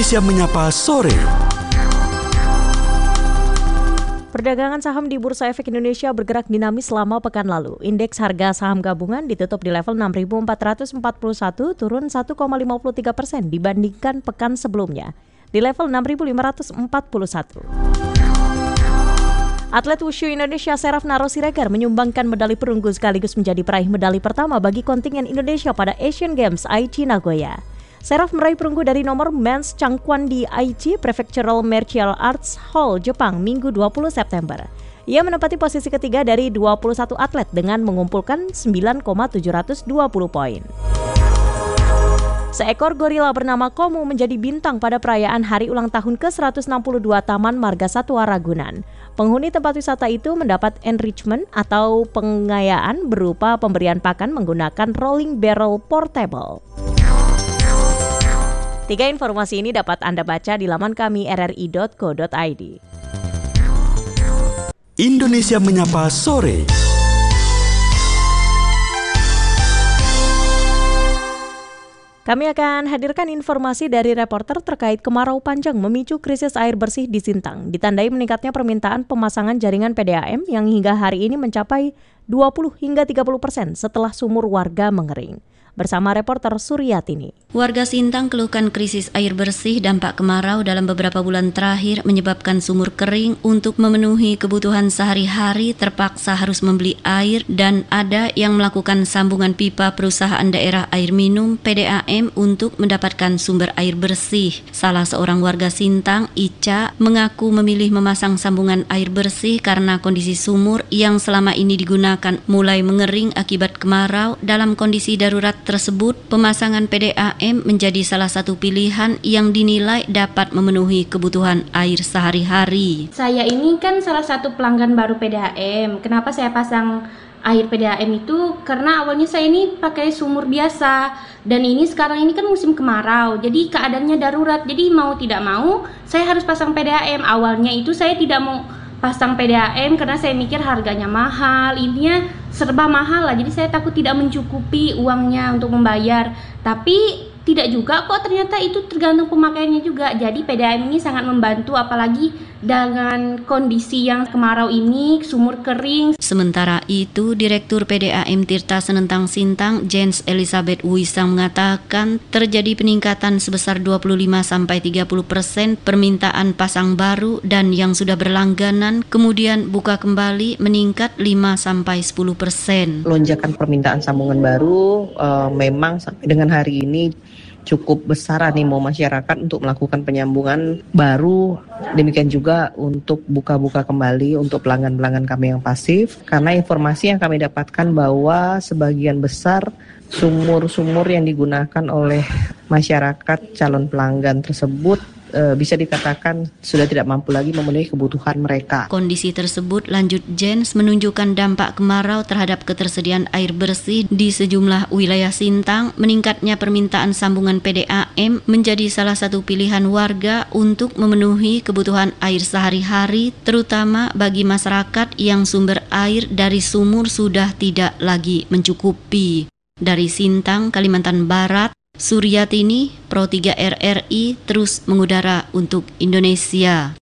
Indonesia Menyapa Sore. Perdagangan saham di Bursa Efek Indonesia bergerak dinamis selama pekan lalu. Indeks harga saham gabungan ditutup di level 6.441, turun 1,53% dibandingkan pekan sebelumnya, di level 6.541. Atlet Wushu Indonesia Seraf Naro Siregar menyumbangkan medali perunggu sekaligus menjadi peraih medali pertama bagi kontingen Indonesia pada Asian Games Aichi Nagoya. Seraf meraih perunggu dari nomor Men's Changkwon di Aichi Prefectural Martial Arts Hall, Jepang, Minggu 20 September. Ia menempati posisi ketiga dari 21 atlet dengan mengumpulkan 9,720 poin. Seekor gorila bernama Komu menjadi bintang pada perayaan hari ulang tahun ke-162 Taman Marga Satwa Ragunan. Penghuni tempat wisata itu mendapat enrichment atau pengayaan berupa pemberian pakan menggunakan rolling barrel portable. 3 informasi ini dapat Anda baca di laman kami rri.co.id. Indonesia Menyapa Sore. Kami akan hadirkan informasi dari reporter terkait kemarau panjang memicu krisis air bersih di Sintang. Ditandai meningkatnya permintaan pemasangan jaringan PDAM yang hingga hari ini mencapai 20 hingga 30% setelah sumur warga mengering. Bersama reporter Suryatini. Warga Sintang keluhkan krisis air bersih dampak kemarau dalam beberapa bulan terakhir menyebabkan sumur kering. Untuk memenuhi kebutuhan sehari-hari terpaksa harus membeli air dan ada yang melakukan sambungan pipa perusahaan daerah air minum PDAM untuk mendapatkan sumber air bersih. Salah seorang warga Sintang, Ica, mengaku memilih memasang sambungan air bersih karena kondisi sumur yang selama ini digunakan mulai mengering akibat kemarau. Dalam kondisi darurat tersebut, pemasangan PDAM menjadi salah satu pilihan yang dinilai dapat memenuhi kebutuhan air sehari-hari. Saya ini kan salah satu pelanggan baru PDAM. Kenapa saya pasang air PDAM itu? Karena awalnya saya ini pakai sumur biasa. Dan ini sekarang ini kan musim kemarau. Jadi keadaannya darurat. Jadi mau tidak mau saya harus pasang PDAM. Awalnya itu saya tidak mau pasang PDAM karena saya mikir harganya mahal. Intinya serba mahal lah, jadi saya takut tidak mencukupi uangnya untuk membayar. Tapi tidak juga kok, ternyata itu tergantung pemakaiannya juga. Jadi PDAM ini sangat membantu, apalagi dengan kondisi yang kemarau ini, sumur kering. Sementara itu, Direktur PDAM Tirta Senentang Sintang, Jens Elizabeth Wisang mengatakan terjadi peningkatan sebesar 25-30% permintaan pasang baru dan yang sudah berlangganan kemudian buka kembali meningkat 5-10%. Lonjakan permintaan sambungan baru memang sampai dengan hari ini cukup besar animo masyarakat untuk melakukan penyambungan baru. Demikian juga untuk buka-buka kembali untuk pelanggan-pelanggan kami yang pasif. Karena informasi yang kami dapatkan bahwa sebagian besar sumur-sumur yang digunakan oleh masyarakat calon pelanggan tersebut bisa dikatakan sudah tidak mampu lagi memenuhi kebutuhan mereka. Kondisi tersebut, lanjut Jens, menunjukkan dampak kemarau terhadap ketersediaan air bersih di sejumlah wilayah Sintang. Meningkatnya permintaan sambungan PDAM menjadi salah satu pilihan warga untuk memenuhi kebutuhan air sehari-hari, terutama bagi masyarakat yang sumber air dari sumur sudah tidak lagi mencukupi. Dari Sintang, Kalimantan Barat, Suryatini, Pro 3 RRI terus mengudara untuk Indonesia.